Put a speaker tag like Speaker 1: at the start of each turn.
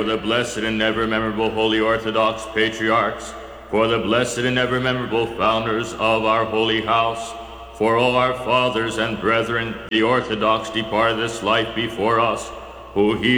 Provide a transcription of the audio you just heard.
Speaker 1: the blessed and ever memorable Holy Orthodox Patriarchs, for the blessed and ever memorable founders of our holy house, for all our fathers and brethren, the Orthodox departed this life before us, who he